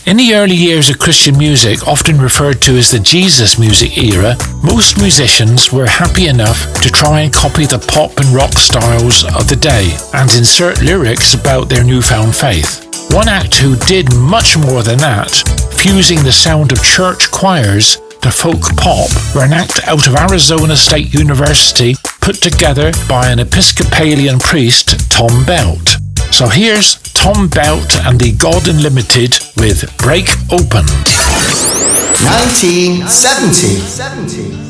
In the early years of Christian music, often referred to as the Jesus music era, most musicians were happy enough to try and copy the pop and rock styles of the day and insert lyrics about their newfound faith. One act who did much more than that, fusing the sound of church choirs to folk pop, were an act out of Arizona State University put together by an Episcopalian priest, Tom Belt. So here's Tom Belt and the God Unlimited with Break Open. 1970.